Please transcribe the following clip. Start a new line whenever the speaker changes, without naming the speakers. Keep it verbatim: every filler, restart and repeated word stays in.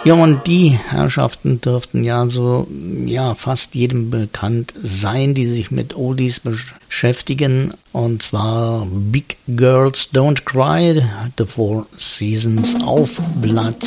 Ja, und die Herrschaften dürften ja so, ja, fast jedem bekannt sein, die sich mit Oldies beschäftigen. Und zwar Big Girls Don't Cry, The Four Seasons auf Platz